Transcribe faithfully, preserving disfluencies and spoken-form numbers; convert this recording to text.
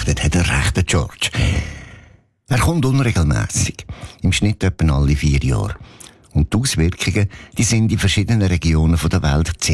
berichtet, hat er recht, der George. Er kommt unregelmässig, im Schnitt etwa alle vier Jahre. Und die Auswirkungen, die sind in verschiedenen Regionen der Welt